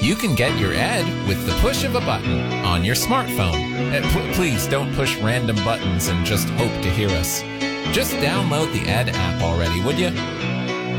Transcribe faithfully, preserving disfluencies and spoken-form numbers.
You can get your ed with the push of a button on your smartphone. Uh, p- please don't push random buttons and just hope to hear us. Just download the Ed app already, would you?